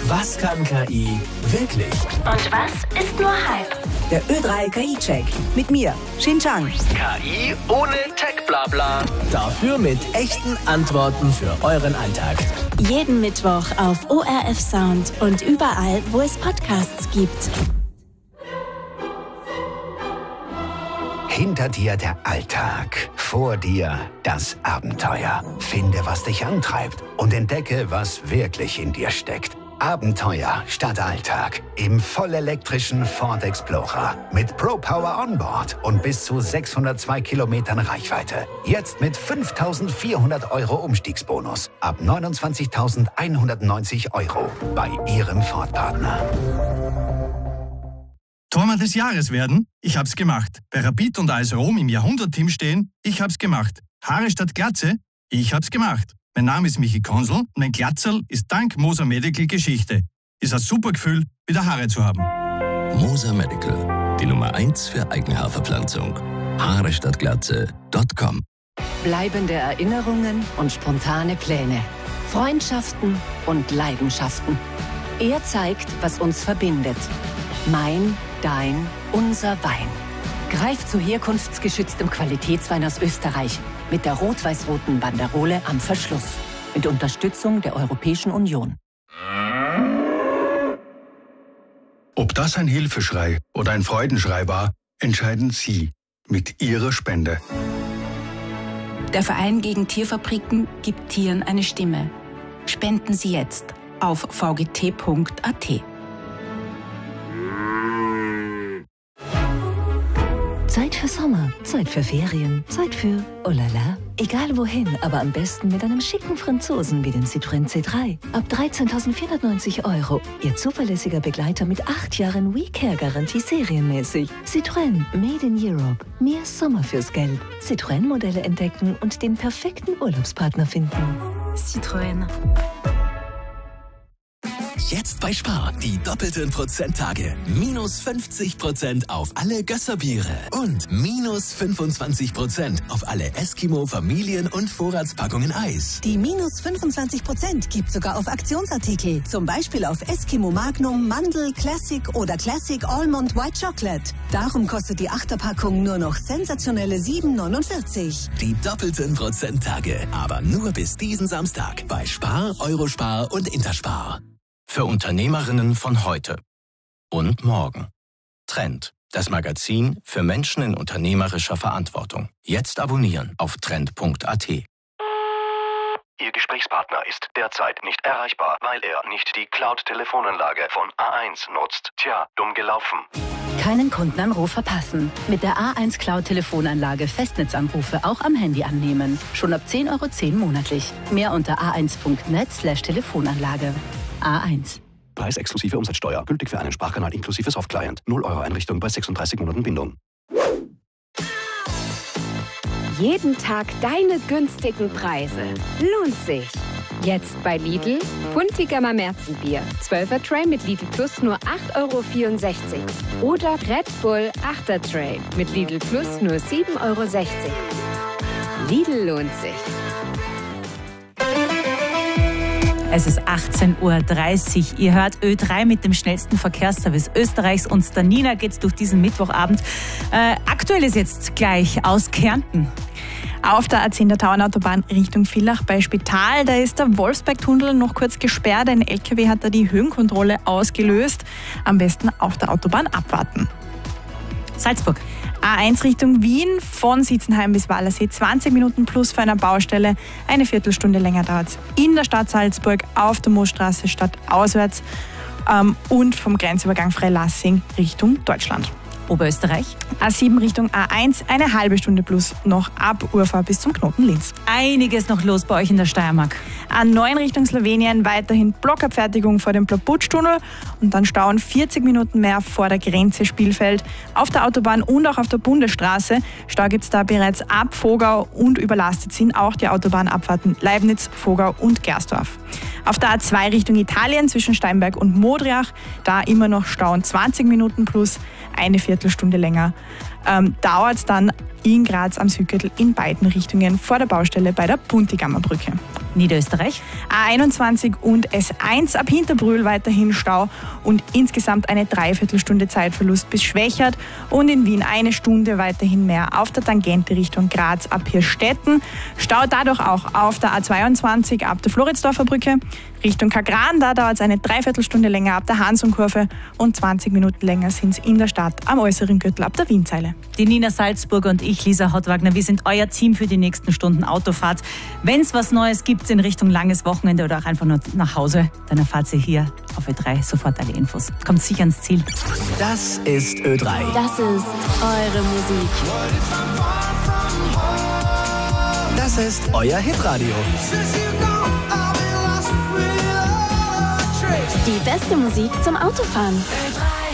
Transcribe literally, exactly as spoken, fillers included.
Was kann K I wirklich? Und was ist nur Hype? Der Ö drei K I-Check. Mit mir, Xinjiang. K I ohne Tech-Blabla. Dafür mit echten Antworten für euren Alltag. Jeden Mittwoch auf O R F Sound und überall, wo es Podcasts gibt. Hinter dir der Alltag, vor dir das Abenteuer. Finde, was dich antreibt und entdecke, was wirklich in dir steckt. Abenteuer statt Alltag im vollelektrischen Ford Explorer mit ProPower Onboard und bis zu sechshundertzwei Kilometern Reichweite. Jetzt mit fünftausendvierhundert Euro Umstiegsbonus ab neunundzwanzigtausendeinhundertneunzig Euro bei Ihrem Ford-Partner. Tormann des Jahres werden? Ich hab's gemacht. Bei Rapid und A S Rom im Jahrhundert-Team stehen? Ich hab's gemacht. Haare statt Glatze? Ich hab's gemacht. Mein Name ist Michi Konsel und mein Glatzerl ist dank Moser Medical Geschichte. Ist ein super Gefühl, wieder Haare zu haben. Moser Medical, die Nummer eins für Eigenhaarverpflanzung. Haare statt Glatze Punkt com. Bleibende Erinnerungen und spontane Pläne. Freundschaften und Leidenschaften. Er zeigt, was uns verbindet. Mein, dein, unser Wein. Greift zu herkunftsgeschütztem Qualitätswein aus Österreich mit der rot-weiß-roten Banderole am Verschluss. Mit Unterstützung der Europäischen Union. Ob das ein Hilfeschrei oder ein Freudenschrei war, entscheiden Sie mit Ihrer Spende. Der Verein gegen Tierfabriken gibt Tieren eine Stimme. Spenden Sie jetzt auf v g t punkt a t. Zeit für Sommer, Zeit für Ferien, Zeit für oh la la. Egal wohin, aber am besten mit einem schicken Franzosen wie dem Citroën C drei. Ab dreizehntausendvierhundertneunzig Euro. Ihr zuverlässiger Begleiter mit acht Jahren WeCare-Garantie serienmäßig. Citroën, made in Europe. Mehr Sommer fürs Geld. Citroën-Modelle entdecken und den perfekten Urlaubspartner finden. Citroën. Jetzt bei Spar die doppelten Prozenttage. Minus fünfzig Prozent auf alle Gösserbiere und minus fünfundzwanzig Prozent auf alle Eskimo Familien- und Vorratspackungen Eis. Die minus fünfundzwanzig Prozent gibt sogar auf Aktionsartikel. Zum Beispiel auf Eskimo Magnum, Mandel, Classic oder Classic Almond White Chocolate. Darum kostet die Achterpackung nur noch sensationelle sieben neunundvierzig. Die doppelten Prozenttage. Aber nur bis diesen Samstag bei Spar, Eurospar und Interspar. Für Unternehmerinnen von heute und morgen. Trend, das Magazin für Menschen in unternehmerischer Verantwortung. Jetzt abonnieren auf trend punkt a t. Ihr Gesprächspartner ist derzeit nicht erreichbar, weil er nicht die Cloud-Telefonanlage von A eins nutzt. Tja, dumm gelaufen. Keinen Kundenanruf verpassen. Mit der A eins Cloud-Telefonanlage Festnetzanrufe auch am Handy annehmen. Schon ab zehn Euro zehn monatlich. Mehr unter a eins punkt net slash Telefonanlage. A eins. Preis exklusive Umsatzsteuer. Gültig für einen Sprachkanal inklusive Softclient. null Euro Einrichtung bei sechsunddreißig Monaten Bindung. Jeden Tag deine günstigen Preise. Lohnt sich. Jetzt bei Lidl. Puntigammer Märzenbier. zwölfer Tray mit Lidl Plus nur acht Euro vierundsechzig. Oder Red Bull achter Tray mit Lidl Plus nur sieben Euro sechzig. Lidl lohnt sich. Es ist achtzehn Uhr dreißig. Ihr hört Ö drei mit dem schnellsten Verkehrsservice Österreichs. Und der Nina geht's durch diesen Mittwochabend. Äh, aktuell ist jetzt gleich aus Kärnten. Auf der A zehn der Tauernautobahn Richtung Villach bei Spital, da ist der Wolfsberg-Tunnel noch kurz gesperrt. Ein L K W hat da die Höhenkontrolle ausgelöst. Am besten auf der Autobahn abwarten. Salzburg. A eins Richtung Wien, von Sitzenheim bis Wallersee, zwanzig Minuten plus für eine Baustelle. Eine Viertelstunde länger dauert es in der Stadt Salzburg, auf der Moosstraße stadtauswärts ähm, und vom Grenzübergang Freilassing Richtung Deutschland. Oberösterreich. A sieben Richtung A eins, eine halbe Stunde plus noch ab Urfahr bis zum Knoten Linz. Einiges noch los bei euch in der Steiermark. A neun Richtung Slowenien, weiterhin Blockabfertigung vor dem Plaputsch-Tunnel und dann stauen vierzig Minuten mehr vor der Grenze Spielfeld. Auf der Autobahn und auch auf der Bundesstraße Stau gibt es da bereits ab Vogau und überlastet sind auch die Autobahnabfahrten Leibniz, Vogau und Gersdorf. Auf der A zwei Richtung Italien zwischen Steinberg und Modriach, da immer noch Stauen zwanzig Minuten plus, eine Viertelstunde länger. Ähm, dauert es dann in Graz am Südgürtel in beiden Richtungen vor der Baustelle bei der Puntigammer Brücke. Niederösterreich. A einundzwanzig und S eins ab Hinterbrühl weiterhin Stau und insgesamt eine Dreiviertelstunde Zeitverlust bis Schwächert und in Wien eine Stunde weiterhin mehr auf der Tangente Richtung Graz ab Hirstetten. Stau dadurch auch auf der A zweiundzwanzig ab der Floridsdorfer Brücke. Richtung Kagran, da dauert es eine Dreiviertelstunde länger ab der Hansumkurve und zwanzig Minuten länger sind es in der Stadt am äußeren Gürtel ab der Wienzeile. Die Nina Salzburger und ich, Lisa Hottwagner, wir sind euer Team für die nächsten Stunden Autofahrt. Wenn es was Neues gibt in Richtung langes Wochenende oder auch einfach nur nach Hause, dann erfahrt ihr hier auf Ö drei sofort alle Infos. Kommt sicher ans Ziel. Das ist Ö drei. Das ist eure Musik. Das ist euer Hitradio. Die beste Musik zum Autofahren.